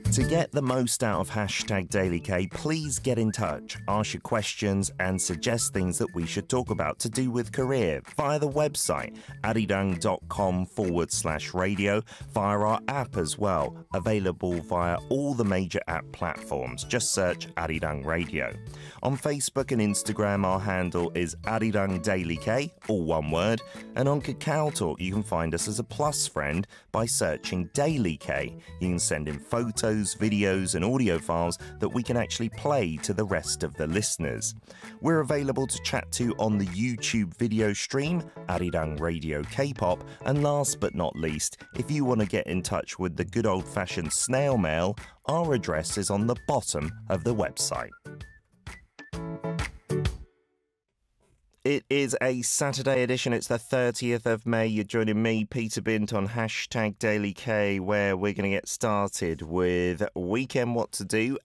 To get the most out of hashtag Daily K, please get in touch, ask your questions and suggest things that we should talk about to do with career via the website arirang.com/radio, via our app as well, available via all the major app platforms. Just search Arirang Radio. On Facebook and Instagram, our handle is Arirang Daily K, all one word, and on Kakao Talk you can find us as a plus friend by searching Daily K. You can send in photos, videos and audio files that we can actually play to the rest of the listeners. We're available to chat to on the YouTube video stream, Arirang Radio K-pop, and last but not least, if you want to get in touch with the good old-fashioned snail mail, our address is on the bottom of the website. It is a Saturday edition. It's the 30th of May. You're joining me, Peter Bint, on hashtag Daily K, where we're going to get started with Weekend What to Do